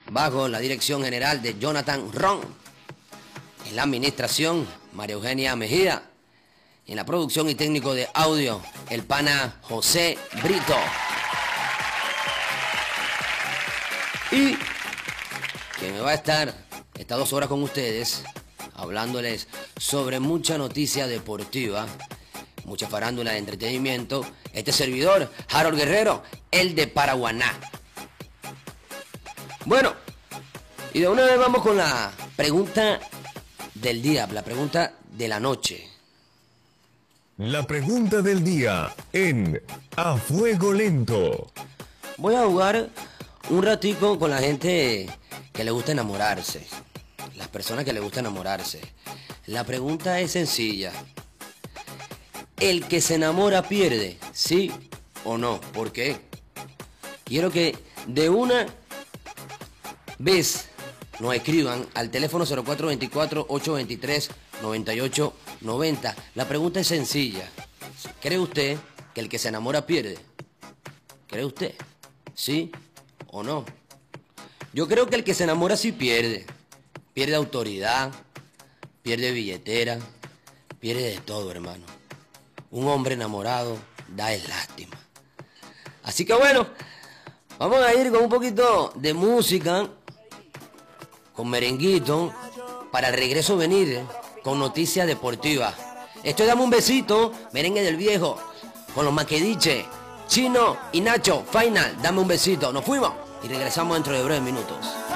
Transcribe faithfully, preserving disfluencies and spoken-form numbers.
bajo la dirección general de Jonathan Ron. En la administración, María Eugenia Mejía. En la producción y técnico de audio, el pana José Brito. Y que me va a estar estas dos horas con ustedes, hablándoles sobre mucha noticia deportiva, mucha farándula de entretenimiento. Este servidor, Harold Guerrero, el de Paraguaná. Bueno, y de una vez vamos con la pregunta del día, la pregunta de la noche. La pregunta del día en A Fuego Lento. Voy a jugar un ratico con la gente que le gusta enamorarse. Las personas que le gusta enamorarse. La pregunta es sencilla. ¿El que se enamora pierde? ¿Sí o no? ¿Por qué? Quiero que de una vez nos escriban al teléfono cero cuatro dos cuatro, ocho dos tres, nueve ocho nueve cero. La pregunta es sencilla. ¿Cree usted que el que se enamora pierde? ¿Cree usted? ¿Sí o no? Yo creo que el que se enamora sí pierde. Pierde autoridad, pierde billetera, pierde de todo, hermano. Un hombre enamorado da es lástima. Así que bueno, vamos a ir con un poquito de música, con merenguito, para el regreso venir con noticias deportivas. Esto es Dame un Besito, merengue del viejo, con los Maquediche, Chino y Nacho, Final, Dame un Besito. Nos fuimos y regresamos dentro de breves minutos.